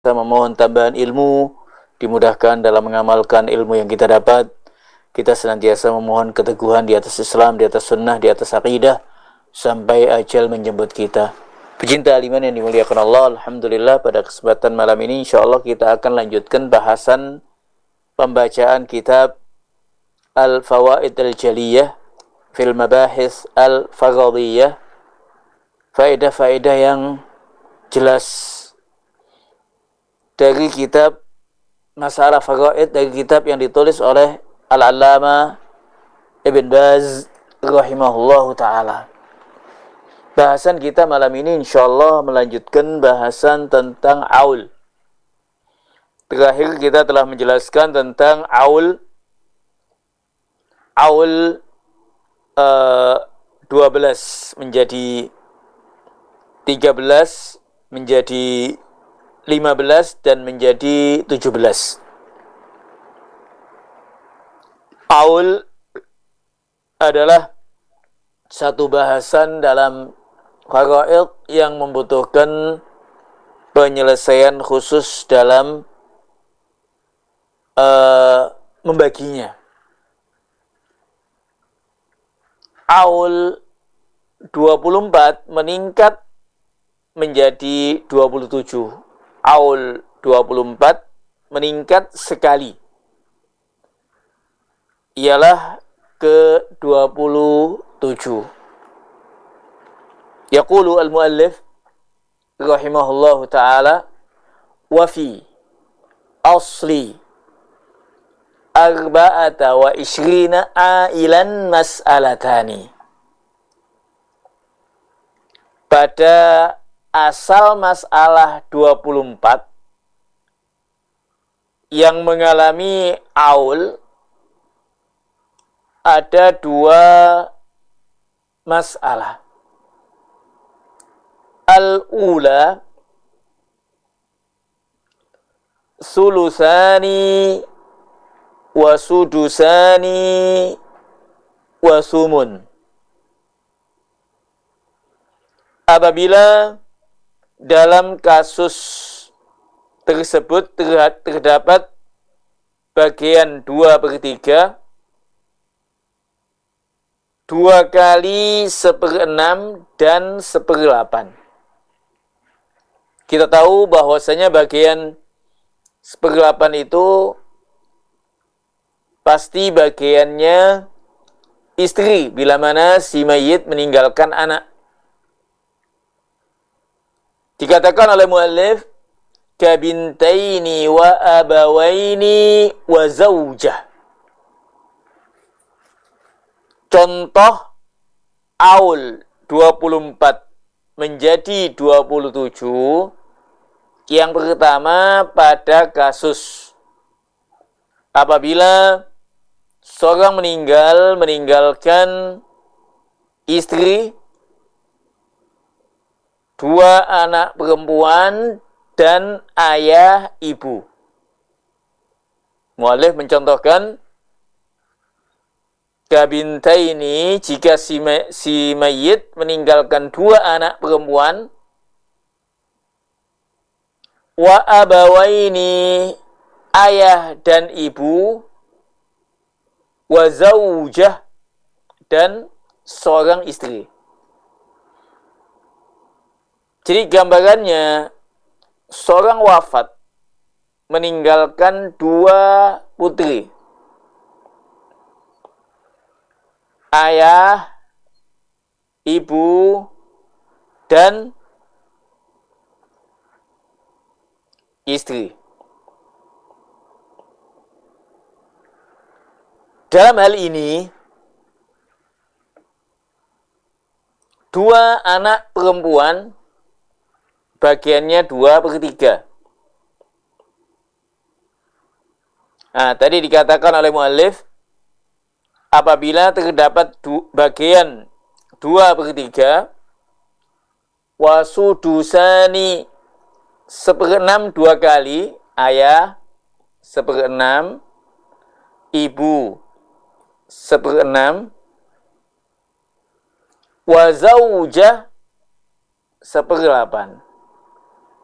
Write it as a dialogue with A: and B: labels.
A: Kita memohon tambahan ilmu, dimudahkan dalam mengamalkan ilmu yang kita dapat. Kita senantiasa memohon keteguhan di atas Islam, di atas sunnah, di atas aqidah, sampai ajal menjemput kita. Pecinta aliman yang dimuliakan Allah, alhamdulillah pada kesempatan malam ini insyaallah kita akan lanjutkan bahasan pembacaan kitab Al-Fawaid Al-Jaliyah fil Mabahis Al-Faghadiyah. Faedah-faedah yang jelas dari kitab Masalah Faraid, dari kitab yang ditulis oleh Al-Allamah Ibn Baz rahimahullahu ta'ala. Bahasan kita malam ini insyaallah melanjutkan bahasan tentang aul. Terakhir kita telah menjelaskan tentang aul 12 menjadi 13 menjadi 15 dan menjadi 17. Aul adalah satu bahasan dalam faraid yang membutuhkan penyelesaian khusus dalam membaginya. Aul 24 meningkat menjadi 27. Aul 24 meningkat sekali, ialah ke-27. Yaqulu al-muallif rahimahullahu ta'ala wa fi asli 24 ailan mas'alatani. Pada asal masalah 24 yang mengalami aul ada dua masalah. Al-ula sulusani wa sudusani wa sumun. Apabila dalam kasus tersebut terdapat bagian 2/3, 2 kali 1/6 dan 1/8. Kita tahu bahwasanya bagian 1/8 itu pasti bagiannya istri bila mana si mayit meninggalkan anak. Dikatakan oleh muallif kabintaini wa abawaini wa zaujah. Contoh aul 24 menjadi 27. Yang pertama pada kasus apabila seorang meninggalkan istri, 2 anak perempuan dan ayah ibu. Muallif mencontohkan kabintaini jika si mayit meninggalkan 2 anak perempuan, wa abawaini ayah dan ibu, wa zaujah dan seorang istri. Jadi gambarannya seorang wafat meninggalkan 2 putri, ayah, ibu, dan istri. Dalam hal ini 2 anak perempuan bagiannya 2/3. Nah, tadi dikatakan oleh muallif apabila terdapat bagian 2/3, wasudusani 1/6 2 kali, ayah 1/6, ibu 1/6, wa zaujah 1/8.